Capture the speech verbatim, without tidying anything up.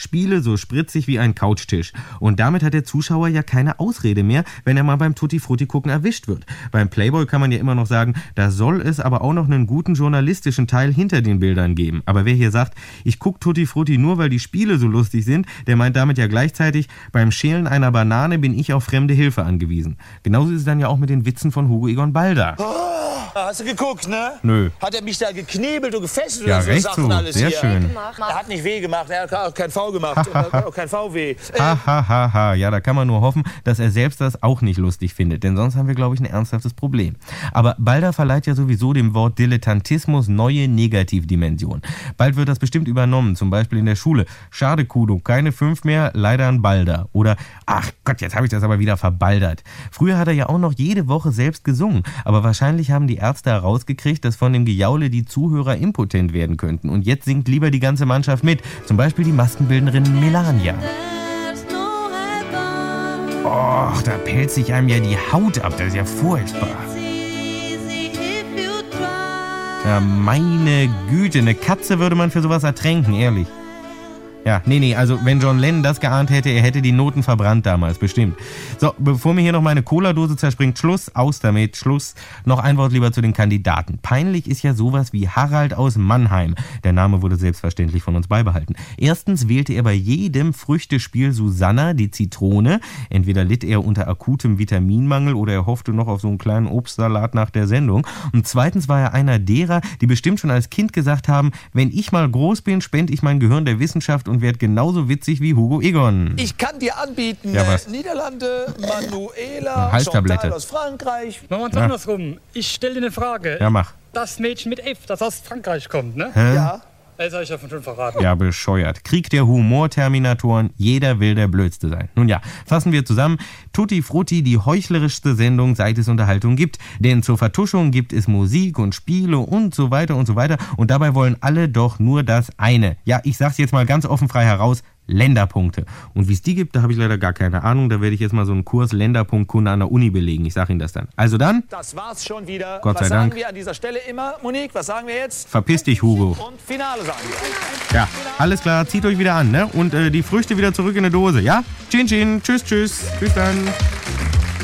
Spiele so spritzig wie ein Couchtisch. Und damit hat der Zuschauer ja keine Ausrede mehr, wenn er mal beim Tutti-Frutti-Gucken erwischt wird. Beim Playboy kann man ja immer noch sagen, da soll es aber auch noch einen guten journalistischen Teil hinter den Bildern geben. Aber wer hier sagt, ich gucke Tutti-Frutti nur, weil die Spiele so lustig sind, der meint damit ja gleichzeitig, beim Schälen einer Banane bin ich auf fremde Hilfe angewiesen. Genauso ist es dann ja auch mit den Witzen von Hugo Egon Balder. Oh, hast du geguckt, ne? Nö. Hat er mich da geknebelt und gefesselt ja, oder so recht Sachen so. alles Sehr hier? schön. Er hat nicht weh gemacht, er hat auch kein V gemacht und er hat auch kein V weh. Ha, ha, ha, ha. Ja, da kann man nur hoffen, dass er selbst das auch nicht lustig findet, denn sonst haben wir, glaube ich, ein ernsthaftes Problem. Aber Balder verleiht ja sowieso dem Wort Dilettantismus neue Negativdimensionen. Bald wird das bestimmt übernommen, zum Beispiel in der Schule. Schade, Kudo, keine fünf mehr, leider ein Balder. Oder, ach Gott, jetzt habe ich das aber wieder verbaldert. Früher hat er ja auch noch jede Woche selbst gesungen, aber wahrscheinlich haben die Ärzte herausgekriegt, dass von dem Gejaule die Zuhörer impotent werden könnten. Und jetzt singt lieber die ganze Mannschaft mit, zum Beispiel die Maskenbildnerin Melania. Och, da pellt sich einem ja die Haut ab, das ist ja furchtbar. Ja, meine Güte, eine Katze würde man für sowas ertränken, ehrlich. Ja, nee, nee, also wenn John Lennon das geahnt hätte, er hätte die Noten verbrannt damals, bestimmt. So, bevor mir hier noch meine Cola-Dose zerspringt, Schluss, aus damit, Schluss. Noch ein Wort lieber zu den Kandidaten. Peinlich ist ja sowas wie Harald aus Mannheim. Der Name wurde selbstverständlich von uns beibehalten. Erstens wählte er bei jedem Früchtespiel Susanna, die Zitrone. Entweder litt er unter akutem Vitaminmangel oder er hoffte noch auf so einen kleinen Obstsalat nach der Sendung. Und zweitens war er einer derer, die bestimmt schon als Kind gesagt haben, wenn ich mal groß bin, spende ich mein Gehirn der Wissenschaft und werde genauso witzig wie Hugo Egon. Ich kann dir anbieten, ja, was? Niederlande, Manuela, Halstablette Chantal aus Frankreich. Machen wir uns Ja. andersrum. Ich stelle dir eine Frage. Ja, mach. Das Mädchen mit F, das aus Frankreich kommt, ne? Hä? Ja. Das habe ich ja schon verraten. Ja, bescheuert. Krieg der Humor-Terminatoren. Jeder will der Blödste sein. Nun ja, fassen wir zusammen. Tutti Frutti, die heuchlerischste Sendung, seit es Unterhaltung gibt. Denn zur Vertuschung gibt es Musik und Spiele und so weiter und so weiter. Und dabei wollen alle doch nur das eine. Ja, ich sag's jetzt mal ganz offen frei heraus. Länderpunkte. Und wie es die gibt, da habe ich leider gar keine Ahnung. Da werde ich jetzt mal so einen Kurs Länderpunktkunde an der Uni belegen. Ich sage Ihnen das dann. Also dann. Das war's schon wieder. Gott sei was Dank. sagen wir an dieser Stelle immer, Monique? Was sagen wir jetzt? Verpiss dich, Hugo. Und Finale sagen wir. Ja, alles klar. Zieht euch wieder an, ne? Und äh, die Früchte wieder zurück in die Dose, ja? Chin, chin. Tschüss, tschüss. Bis dann.